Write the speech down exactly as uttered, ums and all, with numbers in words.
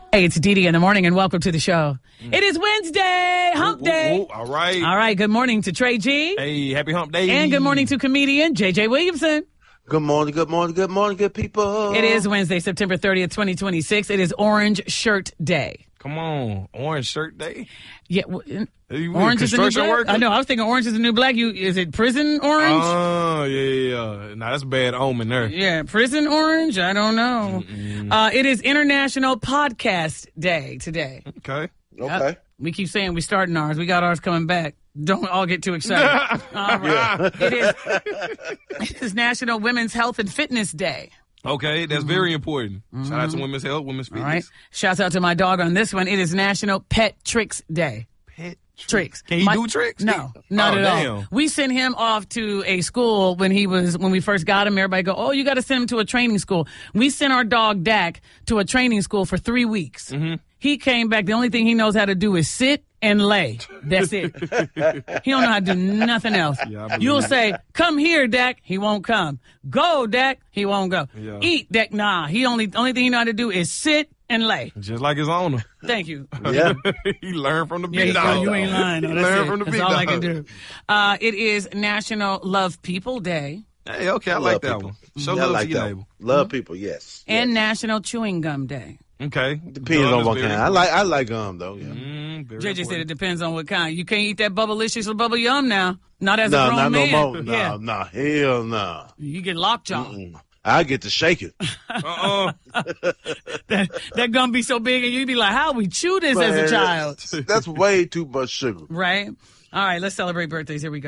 Hey, it's Dee Dee in the morning, and welcome to the show. Mm. It is Wednesday, hump day. Ooh, ooh, ooh, all right. All right, good morning to Trey G. Hey, happy hump day. And good morning to comedian J J Williamson. Good morning, good morning, good morning, good people. It is Wednesday, September thirtieth, twenty twenty-six. It is Orange Shirt Day. Come on, Orange Shirt Day? Yeah, w- you orange is the new black? Worker? I know, I was thinking orange is the new black. You Is it prison orange? Oh, uh, yeah, yeah, yeah. Nah, that's a bad omen there. Yeah, prison orange? I don't know. Uh, it is International Podcast Day today. Okay. Okay. Yep. We keep saying we're starting ours. We got ours coming back. Don't all get too excited. All right. It is, it is National Women's Health and Fitness Day. Okay, that's mm-hmm. very important. Mm-hmm. Shout out to Women's Health, Women's Fitness. All right. Shouts out to my dog on this one. It is National Pet Tricks Day. Pet tricks. Tricks. Can he my, do tricks? No, not oh, at damn. all. We sent him off to a school when he was when we first got him. Everybody go, oh, you got to send him to a training school. We sent our dog Dak to a training school for three weeks. Mm-hmm. He came back. The only thing he knows how to do is sit and lay. That's it. He don't know how to do nothing else. Yeah, You'll say, come here, Dak. He won't come. Go, Dak. He won't go. Yeah. Eat, Dak. Nah. He only only thing he know how to do is sit and lay. Just like his owner. Thank you. Yeah. He learned from the big yeah, dog. You ain't lying. No, that's learned it. from the that's big all dog. I can do. Uh, it is National Love People Day. Hey, okay. I, I like that people. one. Show yeah, love I like to your that neighbor. Love mm-hmm. people, yes. And yes. National Chewing Gum Day. Okay. Depends on what kind. I like I like gum though. Yeah. Mm, J J said it depends on what kind. You can't eat that Bubblicious or Bubble Yum now. Not as no, a grown not man. No, more. no, yeah. no, hell no. You get lockjaw. Mm-mm. I get to shake it. Uh-uh. that, that gum be so big and you be like, how we chew this Man, as a child? That's way too much sugar. Right? All right, let's celebrate birthdays. Here we go.